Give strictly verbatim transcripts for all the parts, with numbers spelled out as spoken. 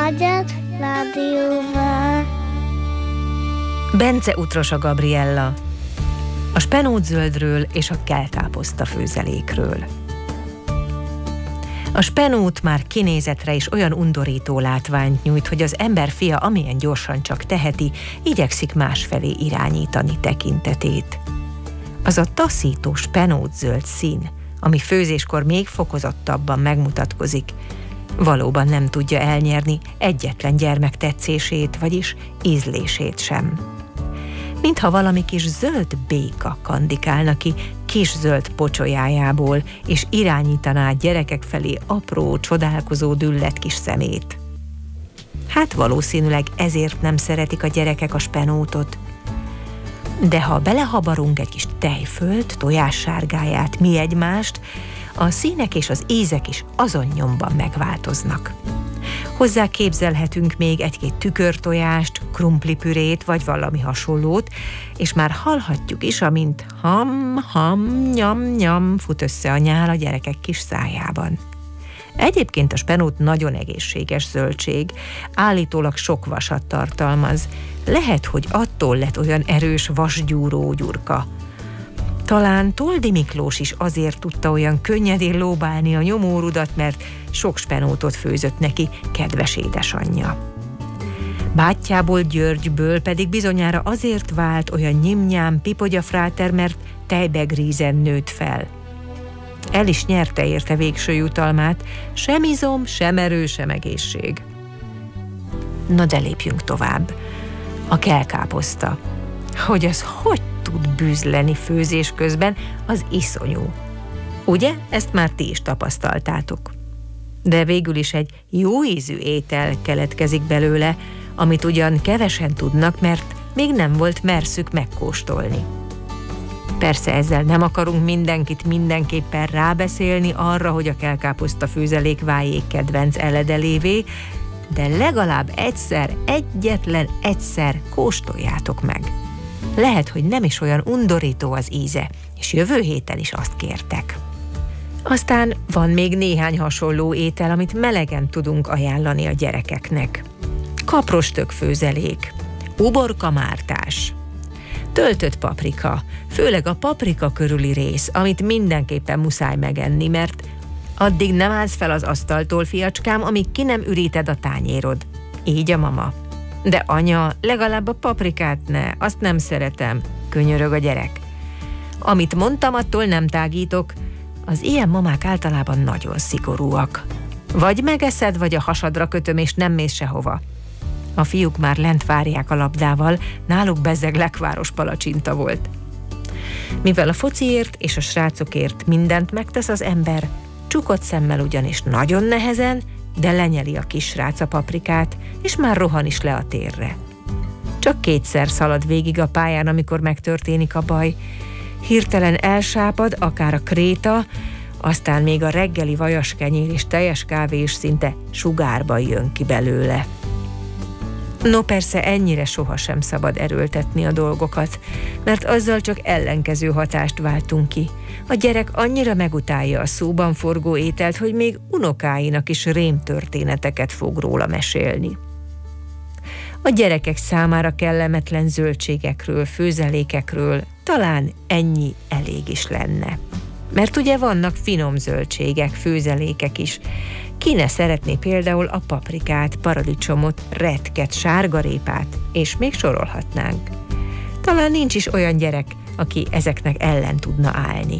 Magyar Rádióvá. Bence Utrosa Gabriella, a spenótzöldről és a kelkáposzta főzelékről. A spenót már kinézetre is olyan undorító látványt nyújt, hogy az ember fia, amilyen gyorsan csak teheti, igyekszik másfelé irányítani tekintetét. Az a taszító spenótzöld szín, ami főzéskor még fokozottabban megmutatkozik, valóban nem tudja elnyerni egyetlen gyermek tetszését, vagyis ízlését sem. Mintha valami kis zöld béka kandikálna ki kis zöld pocsolyájából, és irányítaná gyerekek felé apró, csodálkozó düllet kis szemét. Hát valószínűleg ezért nem szeretik a gyerekek a spenótot. De ha belehabarunk egy kis tejfölt, tojássárgáját, mi egymást, a színek és az ízek is azon nyomban megváltoznak. Hozzá képzelhetünk még egy-két tükörtojást, krumplipürét vagy valami hasonlót, és már hallhatjuk is, amint ham-ham, nyam-nyam fut össze a nyál a gyerekek kis szájában. Egyébként a spenót nagyon egészséges zöldség, állítólag sok vasat tartalmaz. Lehet, hogy attól lett olyan erős vasgyúró gyurka. Talán Toldi Miklós is azért tudta olyan könnyedén lóbálni a nyomórudat, mert sok spenótot főzött neki kedves édesanyja. Bátyjából, Györgyből pedig bizonyára azért vált olyan nyimnyám pipogyafráter, mert tejbegrízen nőtt fel. El is nyerte érte végső jutalmát, sem izom, sem erő, sem egészség. Na de lépjünk tovább. A kelkáposzta. Hogy az hogy tud bűzleni főzés közben, az iszonyú. Ugye? Ezt már ti is tapasztaltátok. De végül is egy jó ízű étel keletkezik belőle, amit ugyan kevesen tudnak, mert még nem volt merszük megkóstolni. Persze ezzel nem akarunk mindenkit mindenképpen rábeszélni arra, hogy a kelkáposzta főzelék váljék kedvenc eledelévé, de legalább egyszer, egyetlen egyszer kóstoljátok meg. Lehet, hogy nem is olyan undorító az íze, és jövő héten is azt kértek. Aztán van még néhány hasonló étel, amit melegen tudunk ajánlani a gyerekeknek. Kaprostök főzelék, uborkamártás, töltött paprika, főleg a paprika körüli rész, amit mindenképpen muszáj megenni, mert addig nem állsz fel az asztaltól, fiacskám, amíg ki nem üríted a tányérod. Így a mama. De anya, legalább a paprikát ne, azt nem szeretem, könyörög a gyerek. Amit mondtam, attól nem tágítok. Az ilyen mamák általában nagyon szigorúak. Vagy megeszed, vagy a hasadra kötöm, és nem mész sehova. A fiúk már lent várják a labdával, náluk bezzeg lekváros palacsinta volt. Mivel a fociért és a srácokért mindent megtesz az ember, csukott szemmel ugyanis nagyon nehezen, de lenyeli a kisrác a paprikát, és már rohan is le a térre. Csak kétszer szalad végig a pályán, amikor megtörténik a baj. Hirtelen elsápad, akár a kréta, aztán még a reggeli vajaskenyér és teljes kávé is szinte sugárban jön ki belőle. No persze ennyire sohasem szabad erőltetni a dolgokat, mert azzal csak ellenkező hatást váltunk ki. A gyerek annyira megutálja a szóban forgó ételt, hogy még unokáinak is rémtörténeteket fog róla mesélni. A gyerekek számára kellemetlen zöldségekről, főzelékekről talán ennyi elég is lenne. Mert ugye vannak finom zöldségek, főzelékek is. Ki ne szeretné például a paprikát, paradicsomot, retket, sárgarépát, és még sorolhatnánk. Talán nincs is olyan gyerek, aki ezeknek ellen tudna állni.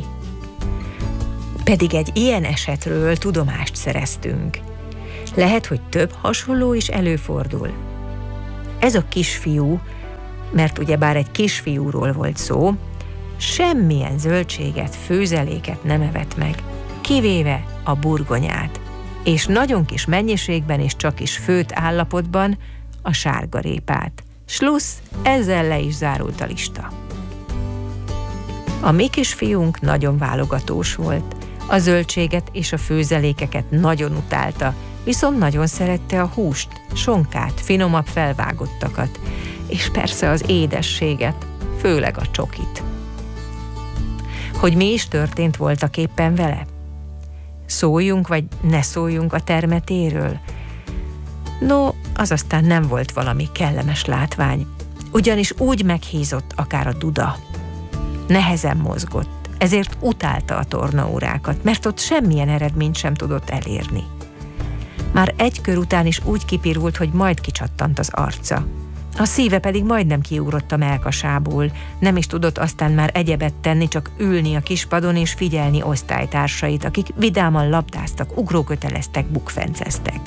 Pedig egy ilyen esetről tudomást szereztünk. Lehet, hogy több hasonló is előfordul. Ez a kisfiú, mert ugyebár egy kisfiúról volt szó, semmilyen zöldséget, főzeléket nem evett meg, kivéve a burgonyát, és nagyon kis mennyiségben és csak is főtt állapotban a sárgarépát. Slussz, ezzel le is zárult a lista. A mi kisfiunk nagyon válogatós volt. A zöldséget és a főzelékeket nagyon utálta, viszont nagyon szerette a húst, sonkát, finomabb felvágottakat, és persze az édességet, főleg a csokit. Hogy mi is történt voltak éppen vele? Szóljunk, vagy ne szóljunk a termetéről? No, az aztán nem volt valami kellemes látvány, ugyanis úgy meghízott akár a duda. Nehezen mozgott, ezért utálta a tornaórákat, mert ott semmilyen eredményt sem tudott elérni. Már egy kör után is úgy kipirult, hogy majd kicsattant az arca. A szíve pedig majdnem kiugrott a mellkasából, nem is tudott aztán már egyebet tenni, csak ülni a kispadon és figyelni osztálytársait, akik vidáman labdáztak, ugróköteleztek, bukfenceztek.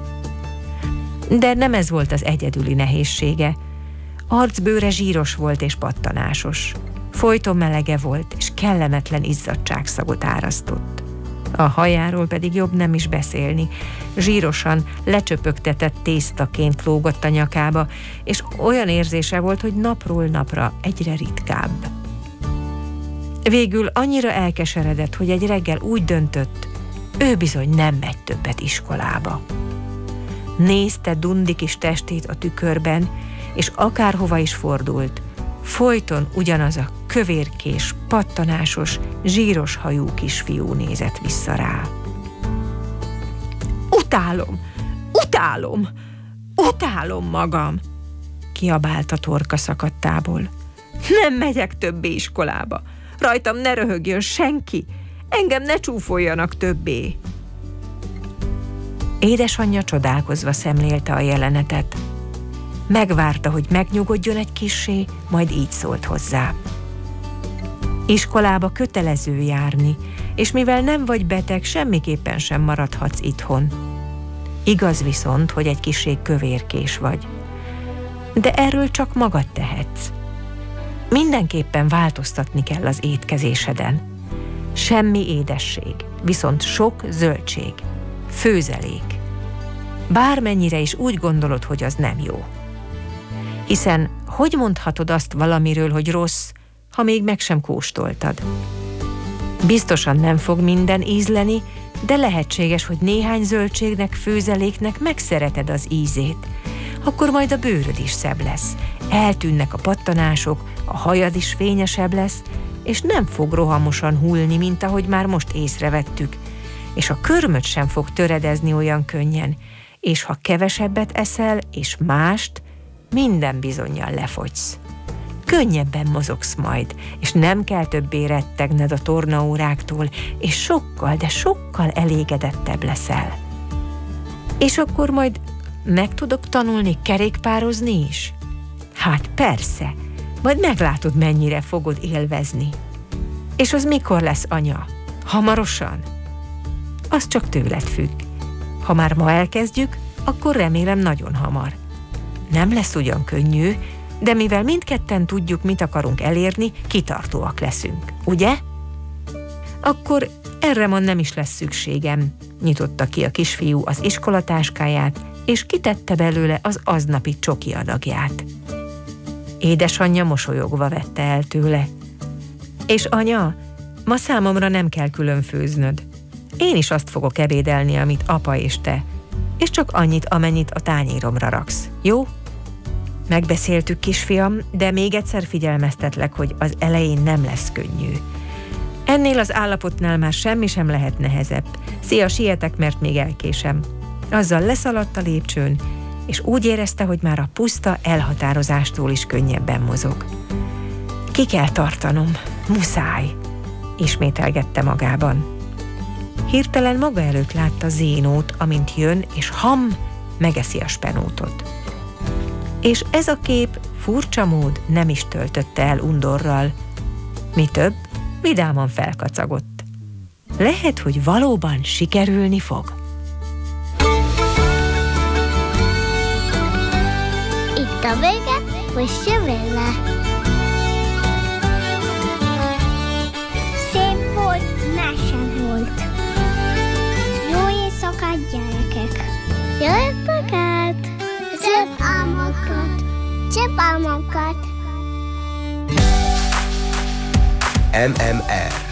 De nem ez volt az egyedüli nehézsége. Arcbőre zsíros volt és pattanásos. Folyton melege volt, és kellemetlen izzadtságszagot árasztott. A hajáról pedig jobb nem is beszélni. Zsírosan, lecsöpögtetett tésztaként lógott a nyakába, és olyan érzése volt, hogy napról napra egyre ritkább. Végül annyira elkeseredett, hogy egy reggel úgy döntött, ő bizony nem megy többet iskolába. Nézte dundi kis testét a tükörben, és akárhova is fordult, folyton ugyanaz a kövérkés, pattanásos, zsíros hajú kisfiú nézett vissza rá. Utálom! Utálom! Utálom magam! Kiabált a torka szakadtából. Nem megyek többé iskolába! Rajtam ne röhögjön senki! Engem ne csúfoljanak többé! Édesanyja csodálkozva szemlélte a jelenetet. Megvárta, hogy megnyugodjon egy kissé, majd így szólt hozzá. Iskolába kötelező járni, és mivel nem vagy beteg, semmiképpen sem maradhatsz itthon. Igaz viszont, hogy egy kissé kövérkés vagy. De erről csak magad tehetsz. Mindenképpen változtatni kell az étkezéseden. Semmi édesség, viszont sok zöldség, főzelék. Bármennyire is úgy gondolod, hogy az nem jó. Hiszen hogy mondhatod azt valamiről, hogy rossz, ha még meg sem kóstoltad? Biztosan nem fog minden ízleni, de lehetséges, hogy néhány zöldségnek, főzeléknek megszereted az ízét. Akkor majd a bőröd is szebb lesz, eltűnnek a pattanások, a hajad is fényesebb lesz, és nem fog rohamosan hullni, mint ahogy már most észrevettük, és a körmöd sem fog töredezni olyan könnyen, és ha kevesebbet eszel, és mást, minden bizonnyal lefogysz. Könnyebben mozogsz majd, és nem kell többé rettegned a tornaóráktól, és sokkal, de sokkal elégedettebb leszel. És akkor majd meg tudok tanulni kerékpározni is? Hát persze, majd meglátod, mennyire fogod élvezni. És az mikor lesz, anya? Hamarosan? Az csak tőled függ. Ha már ma elkezdjük, akkor remélem nagyon hamar. Nem lesz ugyan könnyű, de mivel mindketten tudjuk, mit akarunk elérni, kitartóak leszünk, ugye? Akkor erre ma nem is lesz szükségem, nyitotta ki a kisfiú az iskolatáskáját, és kitette belőle az aznapi csoki adagját. Édesanyja mosolyogva vette el tőle. És anya, ma számomra nem kell külön főznöd. Én is azt fogok ebédelni, amit apa és te, és csak annyit, amennyit a tányéromra raksz, jó? Megbeszéltük, kisfiam, de még egyszer figyelmeztetlek, hogy az elején nem lesz könnyű. Ennél az állapotnál már semmi sem lehet nehezebb. Szia, sietek, mert még elkésem. Azzal leszaladt a lépcsőn, és úgy érezte, hogy már a puszta elhatározástól is könnyebben mozog. Ki kell tartanom, muszáj, ismételgette magában. Hirtelen maga előtt látta Zénót, amint jön, és ham, megeszi a spenótot. És ez a kép furcsa mód nem is töltötte el undorral. Mi több, vidáman felkacagott. Lehet, hogy valóban sikerülni fog. Itt a vége, most jön vele. Szép volt, mese volt. Jó éjszakát, gyerekek! Jó éjszakát! Szép álmokat! Szép álmokat! em em er